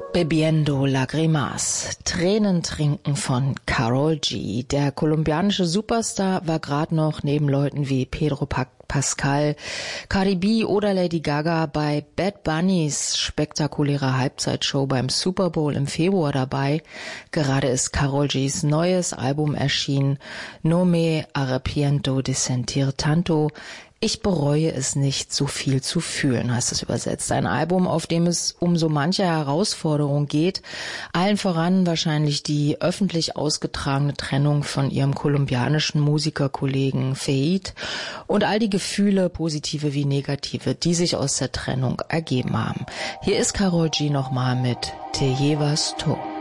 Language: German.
Bebiendo Lagrimas, Tränen trinken von Karol G. Der kolumbianische Superstar war gerade noch neben Leuten wie Pedro Pascal, Cardi B oder Lady Gaga bei Bad Bunnys spektakulärer Halbzeitshow beim Super Bowl im Februar dabei. Gerade ist Karol Gs neues Album erschienen, No me arrepiento de sentir tanto. Ich bereue es nicht, so viel zu fühlen, heißt es übersetzt. Ein Album, auf dem es um so manche Herausforderung geht. Allen voran wahrscheinlich die öffentlich ausgetragene Trennung von ihrem kolumbianischen Musikerkollegen Feid und all die Gefühle, positive wie negative, die sich aus der Trennung ergeben haben. Hier ist Karol G nochmal mit Te llevas tú.